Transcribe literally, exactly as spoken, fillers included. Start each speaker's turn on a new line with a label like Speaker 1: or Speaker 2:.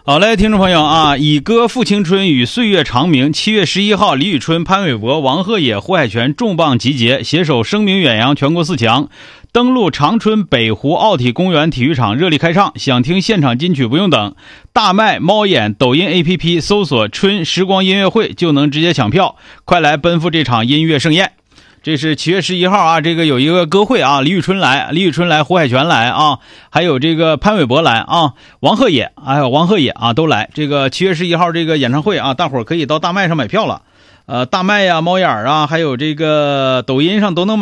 Speaker 1: 好嘞，听众朋友啊，以歌复青春与岁月长鸣。七月十一号，李宇春、潘玮柏、王鹤野、胡海泉重磅集结，携手声名远扬全国四强，登陆长春北湖奥体公园体育场热力开唱。想听现场金曲不用等，大麦、猫眼、抖音 A P P 搜索春时光音乐会就能直接抢票，快来奔赴这场音乐盛宴。这是七月十一号啊，这个有一个歌会啊，李宇春来，李宇春来，胡海泉来啊，还有这个潘玮柏来啊，王鹤野，还有王鹤野啊都来。这个七月十一号这个演唱会啊，大伙儿可以到大麦上买票了，呃，大麦呀、猫眼啊，还有这个抖音上都能买。